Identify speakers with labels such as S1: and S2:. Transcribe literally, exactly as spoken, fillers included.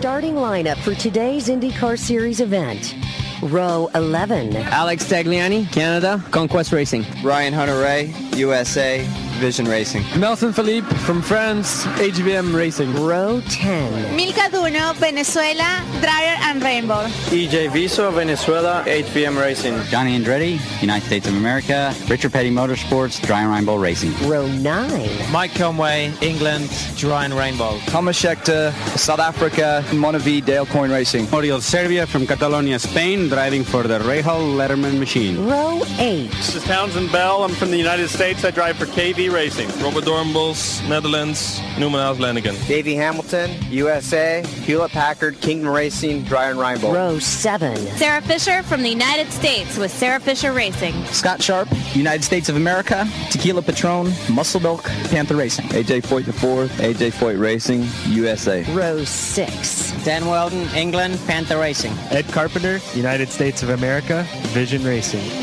S1: starting lineup for today's IndyCar Series event. Row eleven.
S2: Alex Tagliani, Canada, Conquest Racing.
S3: Ryan Hunter-Ray, U S A, Vision Racing.
S4: Nelson Philippe from France, H V M Racing.
S1: Row ten.
S5: Milka Duno, Venezuela, Dryer and Rainbow.
S6: E J Viso, Venezuela, H V M Racing.
S7: Johnny Andretti, United States of America, Richard Petty Motorsports, Dryer and Rainbow Racing.
S1: Row nine.
S8: Mike Conway, England, Dryer and Rainbow.
S3: Thomas Scheckter, South Africa, Montevideo, Dale Coyne Racing.
S9: Oriol Serbia from Catalonia, Spain, driving for the Rahal Letterman machine.
S1: Row eight.
S10: This is Townsend Bell. I'm from the United States. I drive for K V Racing.
S11: Robert Dornbos, Netherlands, Newman Lanigan.
S3: Davey Hamilton, U S A, Hewlett-Packard, Kingdom Racing, Dryer and Rainbow.
S1: Row seven.
S5: Sarah Fisher from the United States with Sarah Fisher Racing.
S2: Scott Sharp, United States of America, Tequila Patron, Muscle Milk, Panther Racing.
S3: A J Foyt the fourth, A J Foyt Racing, U S A.
S1: Row six.
S2: Dan Weldon, England, Panther Racing.
S4: Ed Carpenter, United States of America, Vision Racing.